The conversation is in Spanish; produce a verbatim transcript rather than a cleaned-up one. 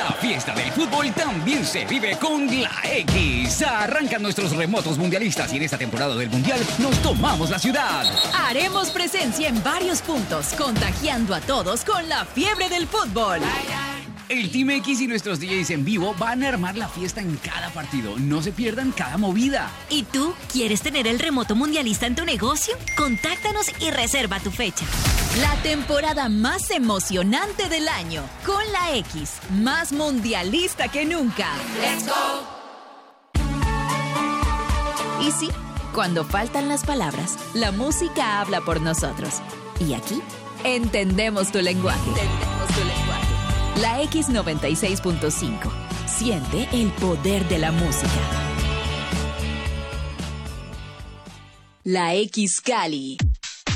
La fiesta del fútbol también se vive con la X. Arrancan nuestros remotos mundialistas y en esta temporada del Mundial nos tomamos la ciudad. Haremos presencia en varios puntos, contagiando a todos con la fiebre del fútbol. El Team X y nuestros D Js en vivo van a armar la fiesta en cada partido. No se pierdan cada movida. ¿Y tú quieres tener el remoto mundialista en tu negocio? Contáctanos y reserva tu fecha. La temporada más emocionante del año con la X, más mundialista que nunca. Let's go. Y sí, cuando faltan las palabras, la música habla por nosotros. Y aquí entendemos tu lenguaje. Entendemos tu lenguaje. La X noventa y seis punto cinco. Siente el poder de la música. La X Cali.